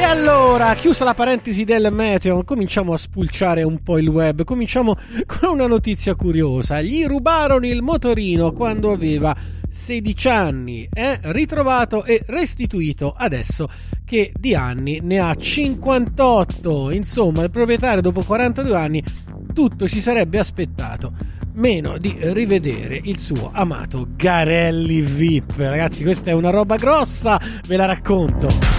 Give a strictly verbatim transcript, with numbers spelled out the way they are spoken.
allora, chiusa la parentesi del meteo, cominciamo a spulciare un po' il web. Cominciamo con una notizia curiosa. Gli rubarono il motorino quando aveva sedici anni, è ritrovato e restituito adesso che di anni ne ha cinquantotto. Insomma, il proprietario dopo quarantadue anni tutto ci sarebbe aspettato, meno di rivedere il suo amato Garelli V I P. Ragazzi, questa è una roba grossa, ve la racconto.